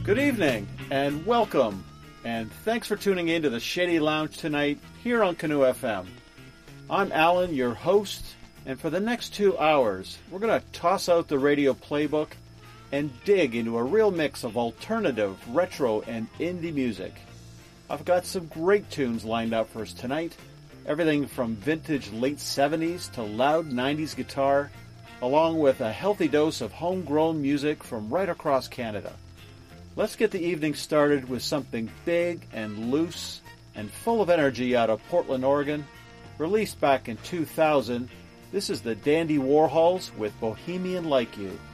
Good evening, and welcome, and thanks for tuning in to the Shady Lounge tonight here on Canoe FM. I'm Alan, your host, and for the next 2 hours, we're going to toss out the radio playbook and dig into a real mix of alternative, retro, and indie music. I've got some great tunes lined up for us tonight, everything from vintage late 70s to loud 90s guitar, along with a healthy dose of homegrown music from right across Canada. Let's get the evening started with something big and loose and full of energy out of Portland, Oregon. Released back in 2000, this is the Dandy Warhols with Bohemian Like You.